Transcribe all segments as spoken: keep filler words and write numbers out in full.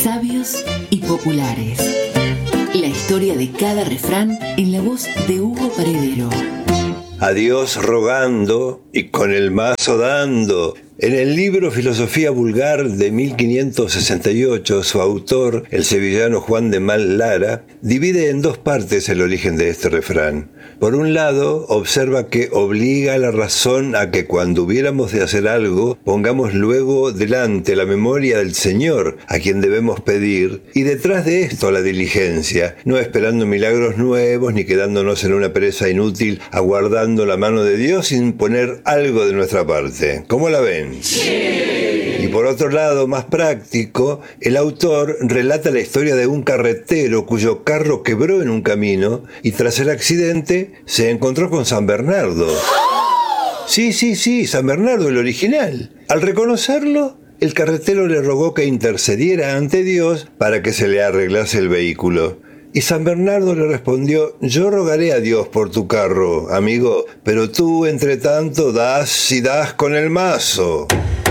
Sabios y populares. La historia de cada refrán en la voz de Hugo Paredero. A Dios rogando y con el mazo dando. En el libro Filosofía Vulgar de mil quinientos sesenta y ocho, su autor, el sevillano Juan de Mal Lara, divide en dos partes el origen de este refrán. Por un lado, observa que obliga a la razón a que cuando hubiéramos de hacer algo, pongamos luego delante la memoria del Señor, a quien debemos pedir, y detrás de esto la diligencia, no esperando milagros nuevos ni quedándonos en una pereza inútil aguardando la mano de Dios sin poner algo de nuestra parte. ¿Cómo la ven? Sí. Y por otro lado, más práctico, el autor relata la historia de un carretero cuyo carro quebró en un camino y tras el accidente se encontró con San Bernardo. Sí, sí, sí, San Bernardo, el original. Al reconocerlo, el carretero le rogó que intercediera ante Dios para que se le arreglase el vehículo. Y San Bernardo le respondió: yo rogaré a Dios por tu carro, amigo, pero tú, entre tanto, das y das con el mazo.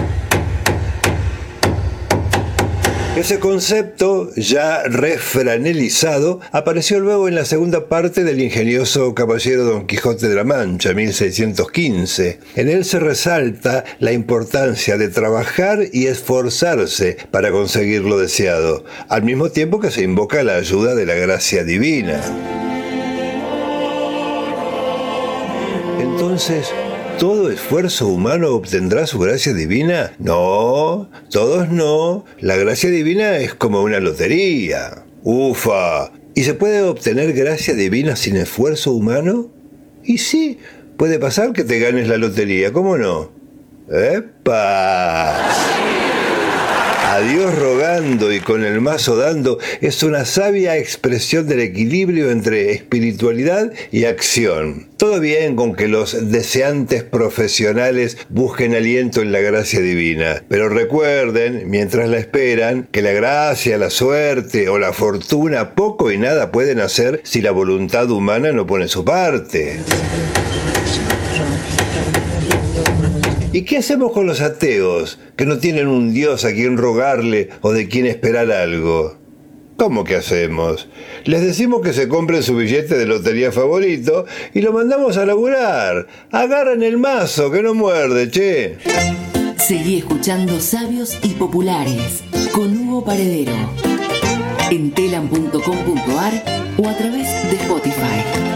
Ese concepto, ya refranelizado, apareció luego en la segunda parte del ingenioso caballero Don Quijote de la Mancha, mil seiscientos quince. En él se resalta la importancia de trabajar y esforzarse para conseguir lo deseado, al mismo tiempo que se invoca la ayuda de la gracia divina. Entonces, ¿todo esfuerzo humano obtendrá su gracia divina? No, todos no. La gracia divina es como una lotería. ¡Ufa! ¿Y se puede obtener gracia divina sin esfuerzo humano? Y sí, puede pasar que te ganes la lotería, ¿cómo no? ¡Epa! A Dios rogando y con el mazo dando es una sabia expresión del equilibrio entre espiritualidad y acción. Todo bien con que los deseantes profesionales busquen aliento en la gracia divina, pero recuerden, mientras la esperan, que la gracia, la suerte o la fortuna poco y nada pueden hacer si la voluntad humana no pone su parte. ¿Y qué hacemos con los ateos, que no tienen un Dios a quien rogarle o de quien esperar algo? ¿Cómo que hacemos? Les decimos que se compren su billete de lotería favorito y lo mandamos a laburar. Agarren el mazo, que no muerde, che. Seguí escuchando Sabios y Populares con Hugo Paredero en telam punto com punto ar o a través de Spotify.